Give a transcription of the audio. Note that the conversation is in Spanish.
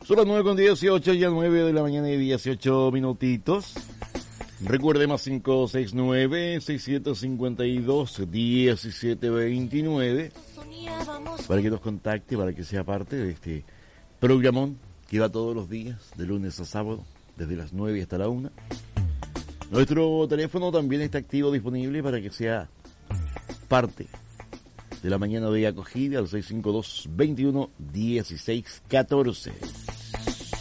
Son las 9:18, ya 9 de la mañana y 18 minutitos. Recuerde más 569-6752-1729 para que nos contacte, para que sea parte de este programón que va todos los días, de lunes a sábado, desde las 9 hasta la 1. Nuestro teléfono también está activo, disponible para que sea parte de la mañana de acogida al 652-21-1614.